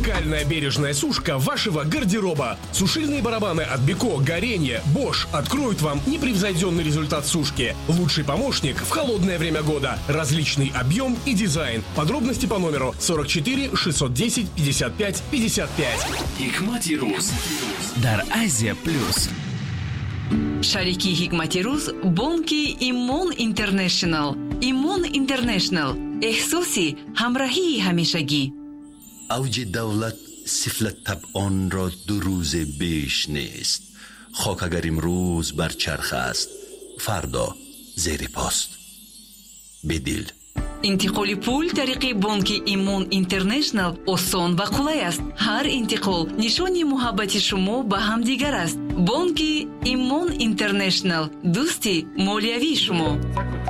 Уникальная бережная сушка вашего гардероба. Сушильные барабаны от Беко, Горенье, Bosch откроют вам непревзойденный результат сушки. Лучший помощник в холодное время года. Различный объем и дизайн. Подробности по номеру 44 610 55 55. Hikmati Ruz дар Азия Плюс. Шарики Hikmati Ruz бонки Имон Интернешнл. Имон Интернешнл. احساسی همراهی همیشگی. اوج دولت سفلت طبعان را 2 روز بیش نیست. خاک اگر امروز بر چرخ است، فردا زیر پاست. بدل انتقال پول طریق بانک ایمون اینترنشنل آسان و قولای است. هر انتقال نشانی محبت شما به هم دیگر است. بانک ایمون اینترنشنل، دوستی مالیوی شما.